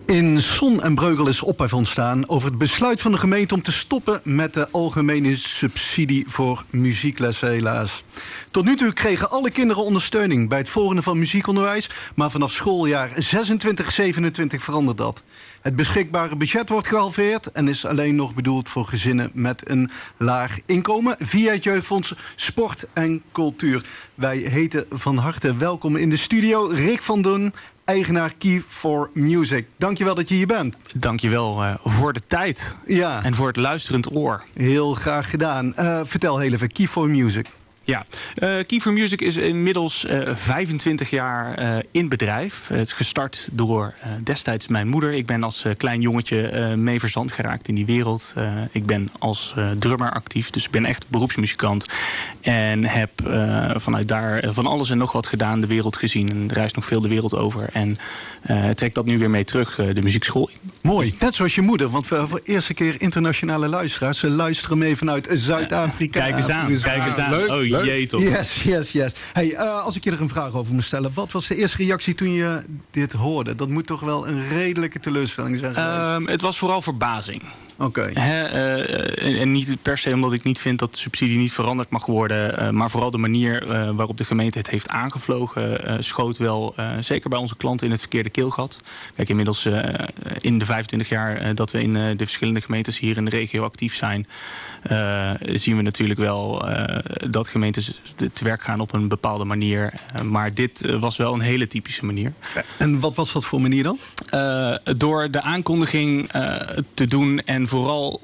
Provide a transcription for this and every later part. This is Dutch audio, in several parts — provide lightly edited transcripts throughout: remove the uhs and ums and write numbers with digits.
In Son en Breugel is ophef ontstaan over het besluit van de gemeente om te stoppen met de algemene subsidie voor muzieklessen, helaas. Tot nu toe kregen alle kinderen ondersteuning bij het volgen van muziekonderwijs, maar vanaf schooljaar 26-27 verandert dat. Het beschikbare budget wordt gehalveerd en is alleen nog bedoeld voor gezinnen met een laag inkomen via het Jeugdfonds Sport en Cultuur. Wij heten van harte welkom in de studio Rick van Doen, eigenaar Key4Music. Dankjewel dat je hier bent. Dankjewel voor de tijd en voor het luisterend oor. Heel graag gedaan. Vertel heel even, Key4Music. Ja, Key4Music is inmiddels 25 jaar in bedrijf. Het is gestart door destijds mijn moeder. Ik ben als klein jongetje mee verzand geraakt in die wereld. Ik ben als drummer actief, dus ik ben echt beroepsmuzikant. En heb vanuit daar van alles en nog wat gedaan, de wereld gezien. En reist nog veel de wereld over. En trek dat nu weer mee terug, de muziekschool in. Mooi, net zoals je moeder. Want voor de eerste keer internationale luisteraars. Ze luisteren mee vanuit Zuid-Afrika. Kijk eens aan, kijk eens aan. Leuk. Oh, jee toch. Yes. Hey, als ik je er een vraag over moet stellen. Wat was de eerste reactie toen je dit hoorde? Dat moet toch wel een redelijke teleurstelling zijn geweest? Het was vooral verbazing. Oké. En niet per se omdat ik niet vind dat de subsidie niet veranderd mag worden. Maar vooral de manier waarop de gemeente het heeft aangevlogen schoot wel, zeker bij onze klanten, in het verkeerde keelgat. Kijk, inmiddels in de 25 jaar dat we in de verschillende gemeentes hier in de regio actief zijn, zien we natuurlijk wel dat gemeentes te werk gaan op een bepaalde manier. Maar dit was wel een hele typische manier. En wat was dat voor manier dan? Door de aankondiging te doen en vooral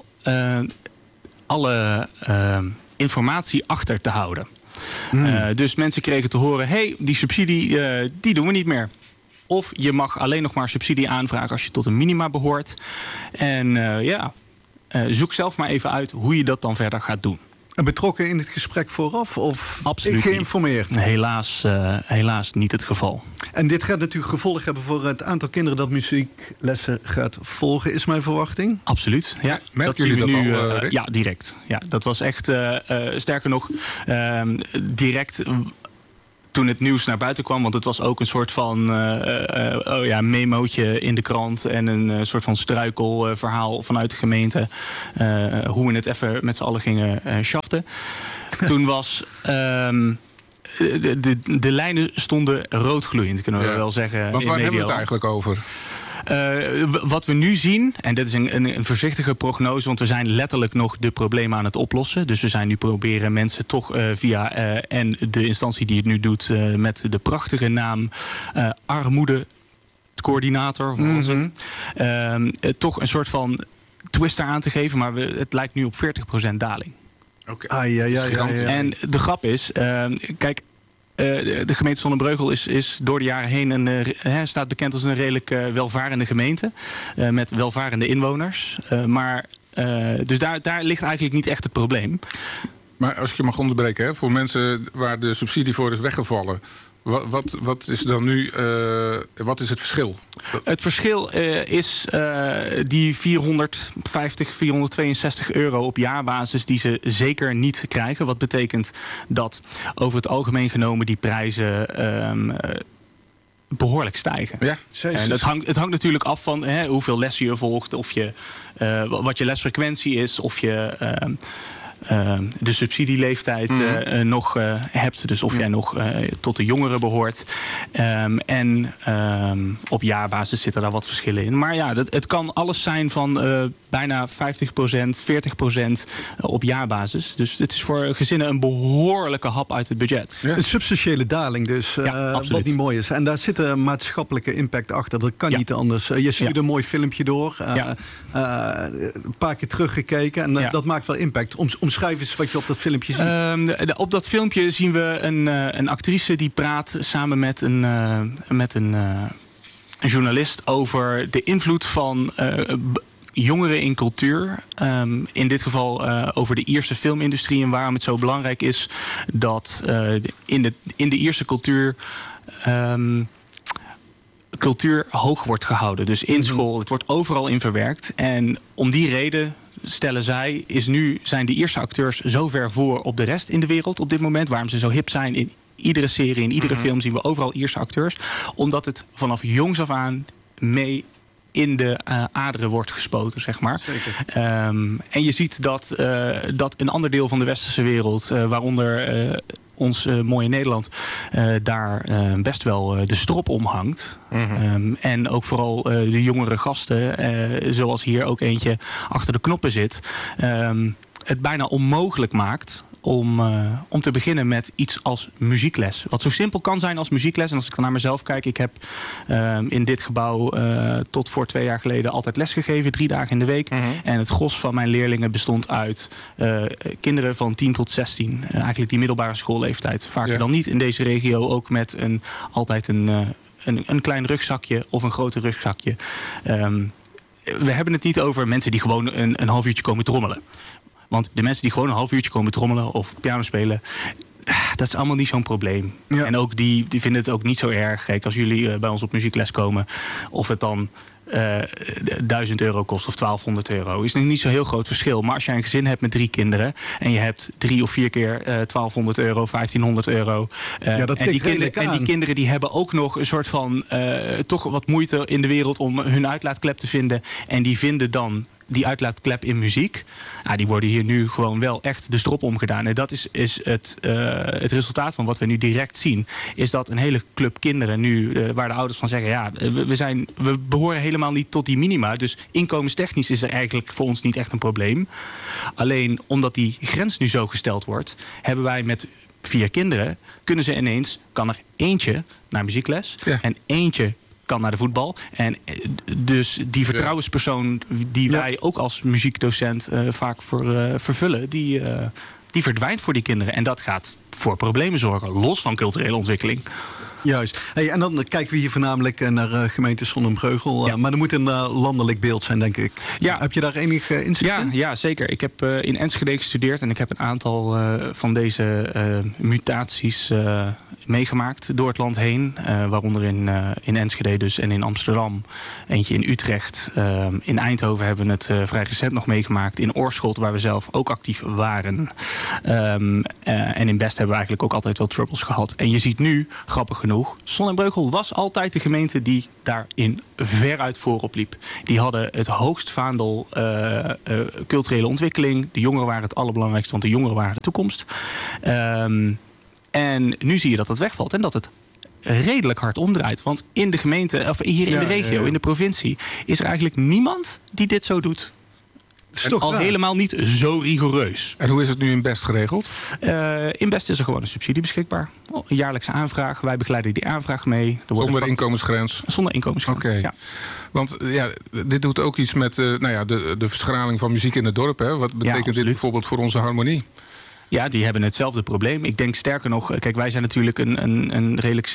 alle informatie achter te houden. Dus mensen kregen te horen, hey, die subsidie die doen we niet meer. Of je mag alleen nog maar subsidie aanvragen als je tot een minima behoort. En zoek zelf maar even uit hoe je dat dan verder gaat doen. En betrokken in het gesprek vooraf? Of absoluut geïnformeerd? Niet. Helaas niet het geval. En dit gaat natuurlijk gevolg hebben voor het aantal kinderen dat muzieklessen gaat volgen, is mijn verwachting? Absoluut. Ja, merken jullie dat nu, al, Rick? Ja, direct. Ja, dat was echt, sterker nog, direct toen het nieuws naar buiten kwam. Want het was ook een soort van memootje in de krant en een soort van struikelverhaal vanuit de gemeente. Hoe we het even met z'n allen gingen shaften. Toen was de lijnen stonden roodgloeiend, kunnen we wel zeggen. Want waar hebben we het eigenlijk over? Wat we nu zien, en dit is een voorzichtige prognose, want we zijn letterlijk nog de problemen aan het oplossen. Dus we zijn nu proberen mensen toch via en de instantie die het nu doet met de prachtige naam armoedecoördinator, toch een soort van twist aan te geven, maar het lijkt nu op 40% daling. Okay. En de grap is, kijk, de gemeente Son en Breugel is door de jaren heen staat bekend als een redelijk welvarende gemeente. Met welvarende inwoners. Dus daar ligt eigenlijk niet echt het probleem. Maar als ik je mag onderbreken, voor mensen waar de subsidie voor is weggevallen, wat is dan nu, wat is het verschil? Het verschil is die 462 euro op jaarbasis die ze zeker niet krijgen. Wat betekent dat over het algemeen genomen die prijzen behoorlijk stijgen. Ja, en het hangt natuurlijk af van hoeveel lessen je volgt, of wat je lesfrequentie is, of je de subsidieleeftijd nog hebt. Dus of jij nog tot de jongeren behoort. Op jaarbasis zitten daar wat verschillen in. Maar ja, het kan alles zijn van bijna 50%, 40% op jaarbasis. Dus het is voor gezinnen een behoorlijke hap uit het budget. Ja. Een substantiële daling dus, wat niet mooi is. En daar zit een maatschappelijke impact achter. Dat kan niet anders. Je stuurde een mooi filmpje door. Een paar keer teruggekeken. En dat maakt wel impact. Omschrijf eens wat je op dat filmpje ziet. Op dat filmpje zien we een actrice die praat samen met een journalist over de invloed van jongeren in cultuur. In dit geval over de Ierse filmindustrie en waarom het zo belangrijk is dat in de Ierse cultuur hoog wordt gehouden. Dus in school, het wordt overal in verwerkt. En om die reden, stellen zij, zijn de Ierse acteurs zo ver voor op de rest in de wereld op dit moment. Waarom ze zo hip zijn. In iedere serie, in iedere film zien we overal Ierse acteurs. Omdat het vanaf jongs af aan mee in de aderen wordt gespoten, zeg maar. En je ziet dat een ander deel van de westerse wereld, waaronder ons mooie Nederland, daar best wel de strop om hangt. En ook vooral de jongere gasten, zoals hier ook eentje achter de knoppen zit, het bijna onmogelijk maakt om te beginnen met iets als muziekles. Wat zo simpel kan zijn als muziekles. En als ik dan naar mezelf kijk, ik heb in dit gebouw tot voor 2 jaar geleden altijd les gegeven, 3 dagen in de week. En het gros van mijn leerlingen bestond uit kinderen van 10 tot 16. Eigenlijk die middelbare schoolleeftijd. Vaker dan niet in deze regio, ook met altijd een klein rugzakje of een groter rugzakje. We hebben het niet over mensen die gewoon een half uurtje komen trommelen. Want de mensen die gewoon een half uurtje komen trommelen of piano spelen, dat is allemaal niet zo'n probleem. Ja. En ook die vinden het ook niet zo erg. Kijk, als jullie bij ons op muziekles komen, of het dan €1.000 kost of €1.200, is nog niet zo'n heel groot verschil. Maar als jij een gezin hebt met 3 kinderen en je hebt 3 of 4 keer €1.200, €1.500. En die kinderen die hebben ook nog een soort van toch wat moeite in de wereld om hun uitlaatklep te vinden. En die vinden dan die uitlaatklep in muziek, die worden hier nu gewoon wel echt de strop omgedaan. En dat is het resultaat van wat we nu direct zien. Is dat een hele club kinderen nu, waar de ouders van zeggen, we behoren helemaal niet tot die minima. Dus inkomenstechnisch is er eigenlijk voor ons niet echt een probleem. Alleen omdat die grens nu zo gesteld wordt, hebben wij met 4 kinderen, kan er eentje naar muziekles en eentje kan naar de voetbal. En dus die vertrouwenspersoon die wij ook als muziekdocent vaak vervullen, die verdwijnt voor die kinderen. En dat gaat voor problemen zorgen, los van culturele ontwikkeling. Juist. Hey, en dan kijken we hier voornamelijk naar gemeente Zonnebreugel. Maar er moet een landelijk beeld zijn, denk ik. Ja. Heb je daar enig inzicht in? Ja, zeker. Ik heb in Enschede gestudeerd en ik heb een aantal van deze mutaties meegemaakt door het land heen. Waaronder in Enschede dus en in Amsterdam. Eentje in Utrecht. In Eindhoven hebben we het vrij recent nog meegemaakt. In Oorschot, waar we zelf ook actief waren. En in Best hebben we eigenlijk ook altijd wel troubles gehad. En je ziet nu, grappig genoeg, Zonnebreugel was altijd de gemeente die daarin veruit voorop liep. Die hadden het hoogst vaandel culturele ontwikkeling. De jongeren waren het allerbelangrijkste, want de jongeren waren de toekomst. En nu zie je dat het wegvalt en dat het redelijk hard omdraait. Want in de gemeente, of hier in de regio, in de provincie, is er eigenlijk niemand die dit zo doet. Al helemaal niet zo rigoureus. En hoe is het nu in Best geregeld? In Best is er gewoon een subsidie beschikbaar. Een jaarlijkse aanvraag. Wij begeleiden die aanvraag mee. Zonder inkomensgrens? Zonder inkomensgrens, ja. Want dit doet ook iets met de verschraling van muziek in het dorp. Hè? Wat betekent dit bijvoorbeeld voor onze harmonie? Ja, die hebben hetzelfde probleem. Ik denk sterker nog, kijk, wij zijn natuurlijk een redelijk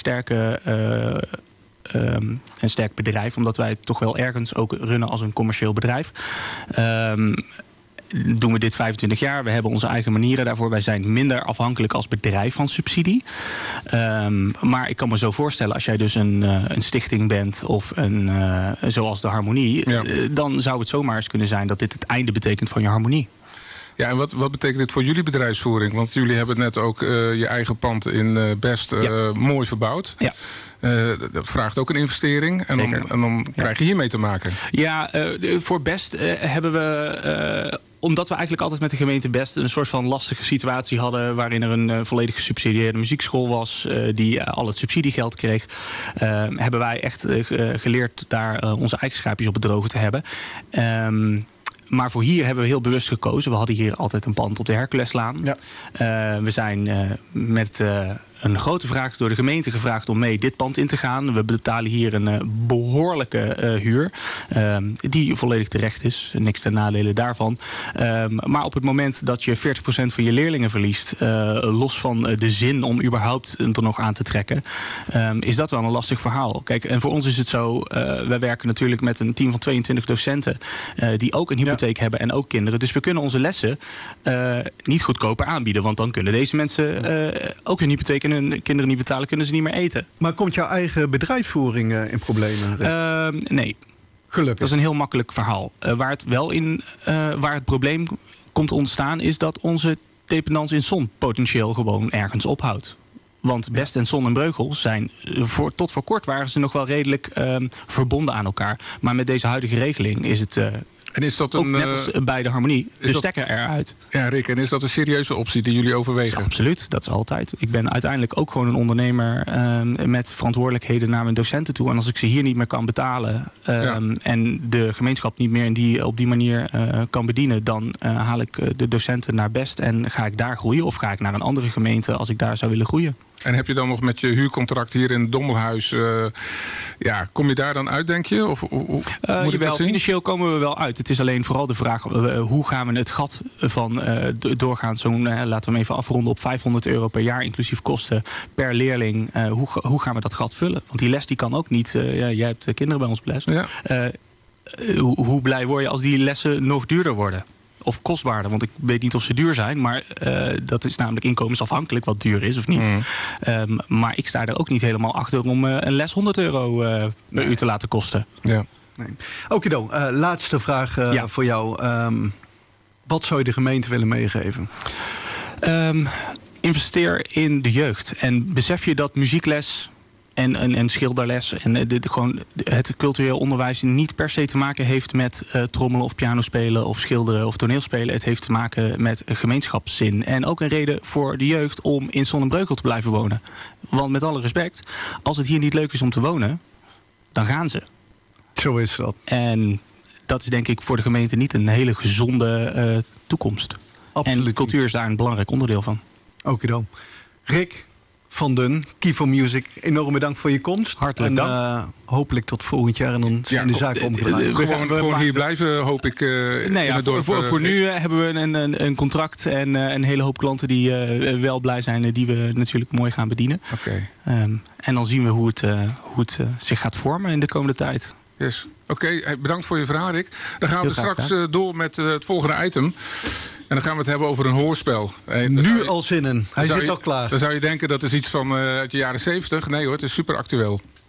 een sterk bedrijf, omdat wij het toch wel ergens ook runnen als een commercieel bedrijf. Doen we dit 25 jaar. We hebben onze eigen manieren daarvoor. Wij zijn minder afhankelijk als bedrijf van subsidie. Maar ik kan me zo voorstellen, als jij dus een stichting bent of zoals de Harmonie, dan zou het zomaar eens kunnen zijn dat dit het einde betekent van je harmonie. Ja, en wat betekent dit voor jullie bedrijfsvoering? Want jullie hebben net ook je eigen pand in Best mooi verbouwd. Ja. Dat vraagt ook een investering. En dan krijg je hiermee te maken. Ja, voor Best hebben we, omdat we eigenlijk altijd met de gemeente Best een soort van lastige situatie hadden, waarin er een volledig gesubsidieerde muziekschool was, die al het subsidiegeld kreeg, hebben wij echt geleerd daar onze eigen schaapjes op het droge te hebben. Maar voor hier hebben we heel bewust gekozen. We hadden hier altijd een pand op de Herculeslaan. Ja. We zijn met een grote vraag door de gemeente gevraagd om mee dit pand in te gaan. We betalen hier een behoorlijke huur. Die volledig terecht is. Niks ten nadele daarvan. Maar op het moment dat je 40% van je leerlingen verliest, los van de zin om überhaupt er nog aan te trekken, is dat wel een lastig verhaal. Kijk, en voor ons is het zo, wij werken natuurlijk met een team van 22 docenten die ook een hypotheek hebben en ook kinderen. Dus we kunnen onze lessen niet goedkoper aanbieden. Want dan kunnen deze mensen ook hun hypotheek en hun kinderen niet betalen, kunnen ze niet meer eten. Maar komt jouw eigen bedrijfsvoering in problemen? Nee. Gelukkig. Dat is een heel makkelijk verhaal. Waar het probleem komt ontstaan, is dat onze dependance in zon potentieel gewoon ergens ophoudt. Want Best en Zon en Breugel zijn, tot voor kort waren ze nog wel redelijk verbonden aan elkaar. Maar met deze huidige regeling is het... En is dat ook net als bij de Harmonie, de stekker eruit. Ja, Rick, en is dat een serieuze optie die jullie overwegen? Ja, absoluut, dat is altijd. Ik ben uiteindelijk ook gewoon een ondernemer met verantwoordelijkheden naar mijn docenten toe. En als ik ze hier niet meer kan betalen en de gemeenschap niet meer op die manier kan bedienen, dan haal ik de docenten naar Best en ga ik daar groeien. Of ga ik naar een andere gemeente als ik daar zou willen groeien. En heb je dan nog met je huurcontract hier in het Dommelhuis... kom je daar dan uit, denk je? Of jawel, financieel komen we wel uit. Het is alleen vooral de vraag... hoe gaan we het gat van doorgaan... laten we hem even afronden op €500 per jaar... inclusief kosten per leerling. Hoe gaan we dat gat vullen? Want die les die kan ook niet... jij hebt kinderen bij ons op les. Ja. Hoe blij word je als die lessen nog duurder worden? Of kostbaarder, want ik weet niet of ze duur zijn. Maar dat is namelijk inkomensafhankelijk wat duur is of niet. Maar ik sta er ook niet helemaal achter om een les €100 per uur te laten kosten. Ja. Nee. Okido, laatste vraag voor jou. Wat zou je de gemeente willen meegeven? Investeer in de jeugd. En besef je dat muziekles... En schilderles en gewoon het cultureel onderwijs niet per se te maken heeft met trommelen of piano spelen of schilderen of toneelspelen. Het heeft te maken met een gemeenschapszin. En ook een reden voor de jeugd om in Zon en Breugel te blijven wonen. Want met alle respect, als het hier niet leuk is om te wonen, dan gaan ze. Zo is dat. En dat is denk ik voor de gemeente niet een hele gezonde toekomst. Absoluut. En cultuur is daar een belangrijk onderdeel van. Okido. Rick van Dun, Kievo Music, enorm bedankt voor je komst. Hartelijk dank. Hopelijk tot volgend jaar en dan zijn de zaken omgedraaid. Gewoon hier blijven, hoop ik. Voor nu hebben we een contract en een hele hoop klanten die wel blij zijn, die we natuurlijk mooi gaan bedienen. Okay. En dan zien we hoe het zich gaat vormen in de komende tijd. Yes. Oké, bedankt voor je verhaal, Rick. Dan gaan we straks door met het volgende item. En dan gaan we het hebben over een hoorspel. Nu al zin in. Hij zit al klaar. Dan zou je denken dat is iets van uit de jaren 70. Nee hoor, het is super actueel.